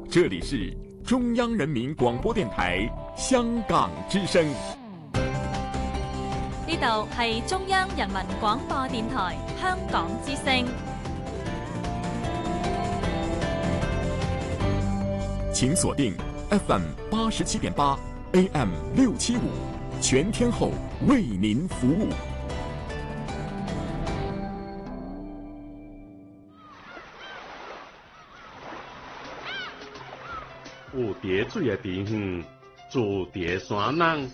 这里是中央人民广播电台香港之声。 呢度係中央人民廣播電台香港之聲。 請鎖定 FM 87.8 AM 675，全天候為您服務。 有蝶水的地方，住蝶山人。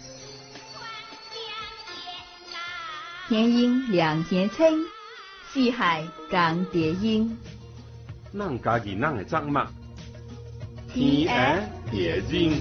天鹰两天青，四海共蝶音。 咱家己咱的作物，天鹅蝶音。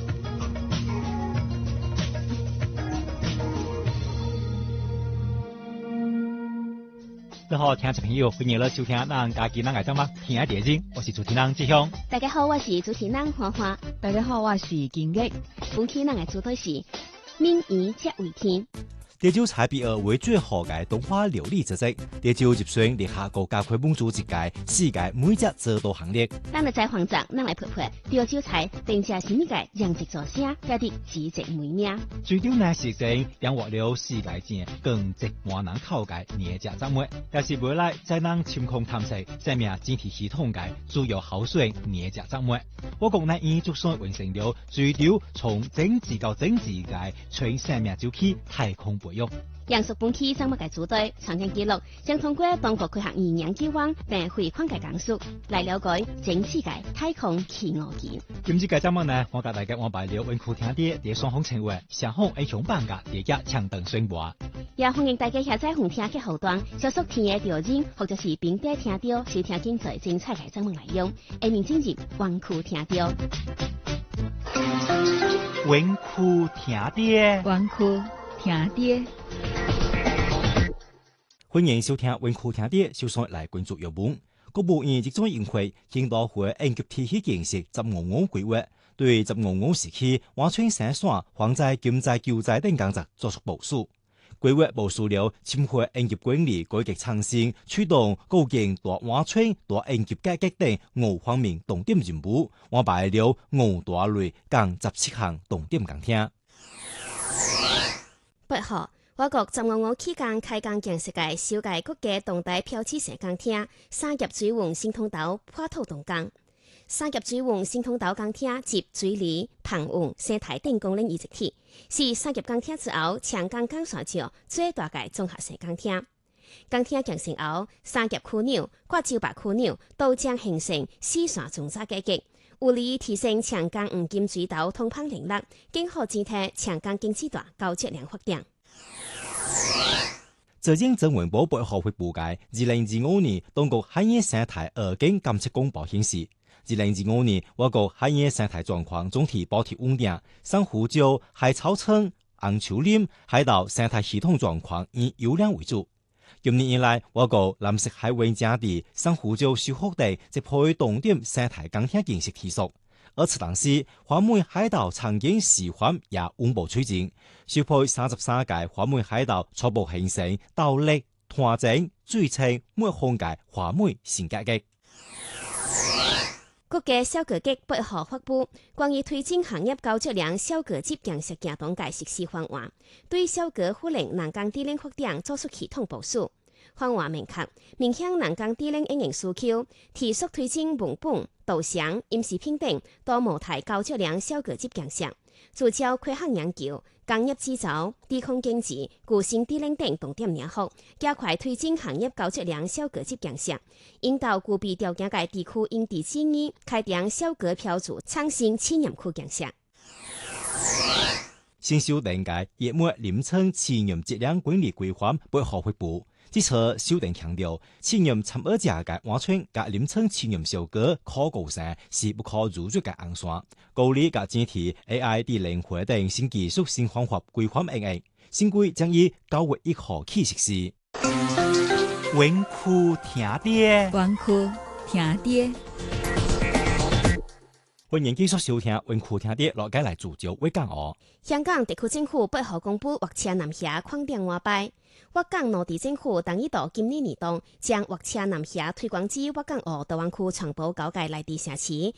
大家好，听众朋友，欢迎来收听咱家己咱的节目《天下蝶音》，我是主持人志雄。 大家好，我是主持人花花。 大家好，我是金玉。 本期咱的主题是闽语接为天。 蝶州采比尔为最好嘅动画流利之作，蝶州入选列下国家规模组一届世界每只指导行列。 咱来在黄站，咱来拍拍蝶州采并且是呢个养殖作声，加啲指直每名。 最重要是正养活了世界前更值万人靠嘅野只作物，也是未来在咱深空探测生命整体系统嘅主要候选野只作物。我国呢已逐渐完成了最少从整治到整治嘅全生命周期太空培育。 杨述本期节目嘅主队长篇记录，将通过中国科学院研究网并汇款嘅讲述，来了解整世界太空气候期。 今次嘅节目呢，我甲大家安排了温酷听啲第双方称话，上方英雄版嘅第一强等宣播。 也欢迎大家下载红听嘅后端，小速听嘅调音，或者是并带听到收听精彩精彩嘅节目内容。下面进入温酷听到。 温酷听啲， 温酷听啲。 欢迎收听温酷听啲，首先来关注新闻。国务院集中研会监督会研究体系建设1555规划，对1555时期完全生产、防灾、减灾、救灾等工作作出部署。规划部署了深化研究管理、改革创新、驱动构建大完全大研究改革等5方面重点任务，安排了5大类共17项重点工程。 8號，我國1555期間開工建設嘅首屆國家動態標誌性工程三葉水運新通道破土動工。三葉水運新通道工程集水利、航運、生態等功能於一體，是三葉工程之後長江幹線橋最大嘅綜合性工程。工程建成後，三葉樞紐、掛州白樞紐都將形成4線重閘結構，有利提升長江黃金水道通航能力，更好整體長江經濟帶高質量發展。 浙江增文部8號發布嘅2025年當局海洋生態環境監測公報顯示，2025年我國海洋生態狀況總體保持穩定，珊瑚礁、海草層、紅樹林、海島生態系統狀況以優良為主。今年以來，我國藍色海灣基地、珊瑚礁修復等則配重點生態工程建設提速。而此當時，華美海島長景示範也穩步推進，修配33屆華美海島初步形成島力、團整、水清、每項界華美新格局。 國家小格局8號發布關於推進行業高質量小格局建設行動嘅實施方案，對小格護林南港地領發展作出系統部署。方案明確，面向南港地領經營需求，提速推進文本、導向、飲食品等多模態高質量小格局建設，聚焦科學研究、工業製造、地空經濟、固性地領等重點領域，加快推進行業高質量小格局建設，引導具備條件嘅地區因地制宜，開展小格標註創新企業區建設。 新修訂嘅業務廉稱企業質量管理規範8號發布。這次修訂強調，企業參與者嘅完全及廉稱企業小格可構成是不可逾越嘅紅線，鼓勵及支持 AI 智能化等新技術新方法規範應用。新規將於9月1號起實施。温酷聽啲， 温酷聽啲。 歡迎繼續收聽温酷聽啲，落街嚟聚焦為港澳。 香港特區政府8號公布劃車南下擴點外擺。粵港內地政府同意到今年年度將劃車南下推廣至粵港澳大灣區全部9個內地城市，